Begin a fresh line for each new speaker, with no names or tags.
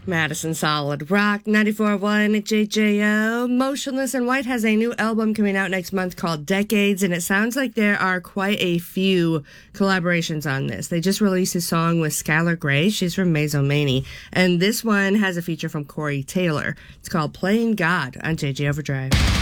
Madison Solid Rock 94.1 at JJO. Motionless in White has a new album coming out next month called Decades, and it sounds like there are quite a few collaborations on this. They just released a song with Skylar Grey. She's from Mazomanie, and this one has a feature from Corey Taylor. It's called Playing God on JJ Overdrive.